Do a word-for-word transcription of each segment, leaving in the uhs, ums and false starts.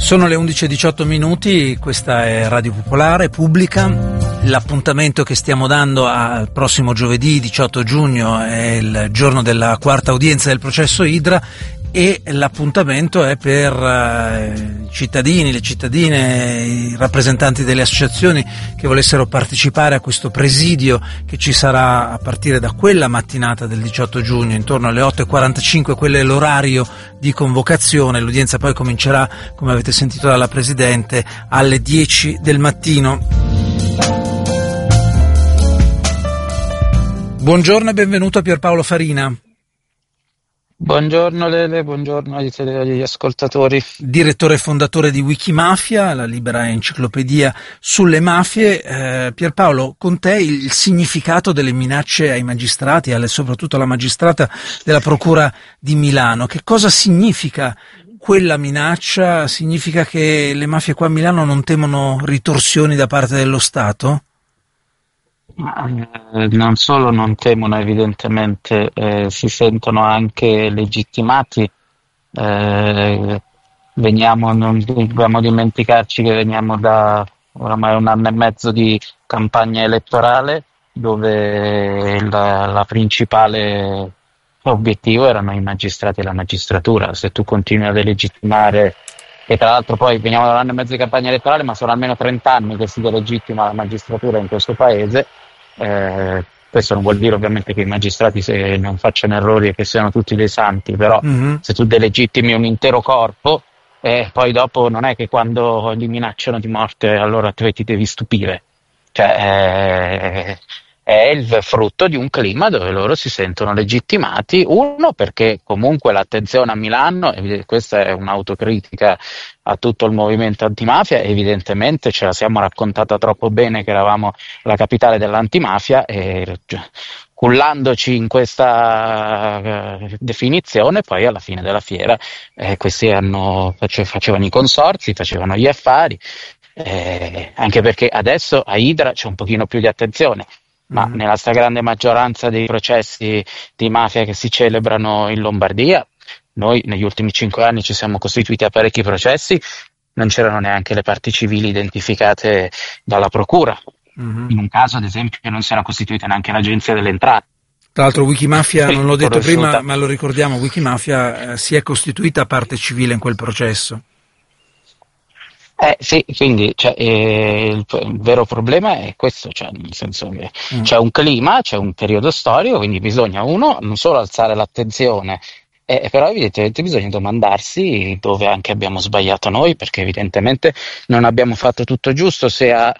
Sono le undici e diciotto minuti, questa è Radio Popolare, Pubblica. L'appuntamento che stiamo dando al prossimo giovedì diciotto giugno è il giorno della quarta udienza del processo Idra e l'appuntamento è per i uh, cittadini, le cittadine, i rappresentanti delle associazioni che volessero partecipare a questo presidio che ci sarà a partire da quella mattinata del diciotto giugno intorno alle otto e quarantacinque. Quello è l'orario di convocazione. L'udienza poi comincerà, come avete sentito dalla Presidente, alle dieci del mattino. Buongiorno e benvenuto a Pierpaolo Farina. Buongiorno Lele, buongiorno agli ascoltatori. Direttore e fondatore di Wikimafia, la libera enciclopedia sulle mafie. Eh, Pierpaolo, con te il, il significato delle minacce ai magistrati, alle, soprattutto alla magistrata della Procura di Milano. Che cosa significa quella minaccia? Significa che le mafie qua a Milano non temono ritorsioni da parte dello Stato? Eh, non solo non temono, evidentemente eh, si sentono anche legittimati. Eh, veniamo, non dobbiamo dimenticarci che veniamo da oramai un anno e mezzo di campagna elettorale dove la, la principale obiettivo erano i magistrati e la magistratura. Se tu continui a delegittimare, e tra l'altro poi veniamo da un anno e mezzo di campagna elettorale, ma sono almeno trenta anni che si delegittima la magistratura in questo paese. Eh, questo non vuol dire ovviamente che i magistrati se non facciano errori e che siano tutti dei santi, però mm-hmm. se tu delegittimi un intero corpo e eh, poi dopo non è che quando li minacciano di morte allora te ti devi stupire, cioè eh, è il frutto di un clima dove loro si sentono legittimati, uno perché comunque l'attenzione a Milano, questa è un'autocritica a tutto il movimento antimafia, evidentemente ce la siamo raccontata troppo bene che eravamo la capitale dell'antimafia e cullandoci in questa uh, definizione poi alla fine della fiera eh, questi hanno, face, facevano i consorzi, facevano gli affari, eh, anche perché adesso a Idra c'è un pochino più di attenzione. Ma mm. nella stragrande maggioranza dei processi di mafia che si celebrano in Lombardia, noi negli ultimi cinque anni ci siamo costituiti a parecchi processi, non c'erano neanche le parti civili identificate dalla procura. Mm-hmm. In un caso, ad esempio, non si era costituita neanche l'agenzia delle entrate. Tra l'altro Wikimafia, non l'ho detto prima, ma lo ricordiamo, Wikimafia eh, si è costituita a parte civile in quel processo. Eh sì, quindi cioè, eh, il, il vero problema è questo, cioè nel senso che mm. c'è un clima, c'è un periodo storico, quindi bisogna uno non solo alzare l'attenzione, eh, però evidentemente bisogna domandarsi dove anche abbiamo sbagliato noi, perché evidentemente non abbiamo fatto tutto giusto. Se a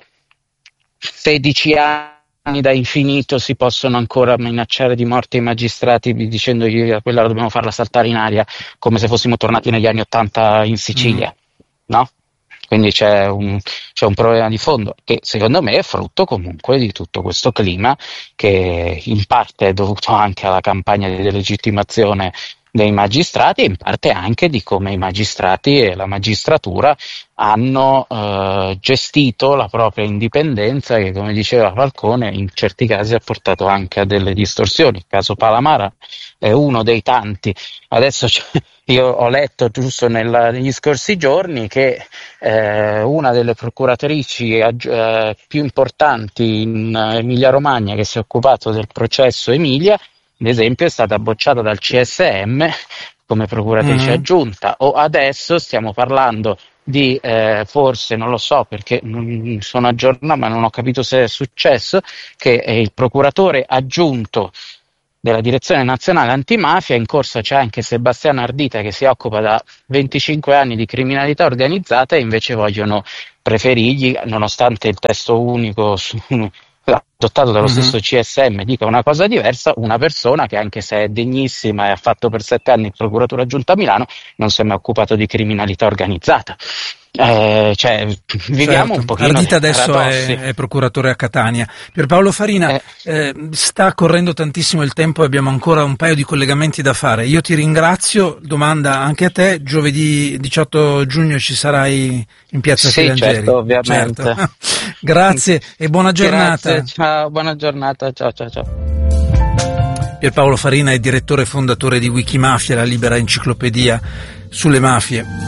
sedici anni da infinito si possono ancora minacciare di morte i magistrati dicendogli che quella dobbiamo farla saltare in aria come se fossimo tornati negli anni ottanta in Sicilia, mm. no? Quindi c'è un, c'è un problema di fondo che secondo me è frutto comunque di tutto questo clima che in parte è dovuto anche alla campagna di delegittimazione dei magistrati e in parte anche di come i magistrati e la magistratura hanno eh, gestito la propria indipendenza che, come diceva Falcone, in certi casi ha portato anche a delle distorsioni. Il caso Palamara è uno dei tanti. Adesso io ho letto giusto nella, negli scorsi giorni che eh, una delle procuratrici eh, più importanti in Emilia Romagna che si è occupato del processo Emilia, ad esempio, è stata bocciata dal C S M come procuratrice mm-hmm. aggiunta, o adesso stiamo parlando di eh, forse, non lo so perché non sono aggiornato ma non ho capito se è successo, che è il procuratore aggiunto della Direzione Nazionale Antimafia. In corsa c'è anche Sebastiano Ardita che si occupa da venticinque anni di criminalità organizzata e invece vogliono preferirgli, nonostante il testo unico su adottato dallo mm-hmm. stesso C S M dica una cosa diversa, una persona che anche se è degnissima e ha fatto per sette anni il procuratore aggiunto a Milano non si è mai occupato di criminalità organizzata. Eh, cioè viviamo certo. un pochino Ardita adesso è, è procuratore a Catania. Pierpaolo Farina, eh. Eh, sta correndo tantissimo il tempo e abbiamo ancora un paio di collegamenti da fare. Io ti ringrazio, domanda anche a te, giovedì diciotto giugno ci sarai in piazza sì, Filangieri? Certo, ovviamente. Certo. Grazie e buona giornata. Grazie, ciao, buona giornata, ciao ciao ciao. Pierpaolo Farina è direttore e fondatore di Wikimafia, la libera enciclopedia sulle mafie.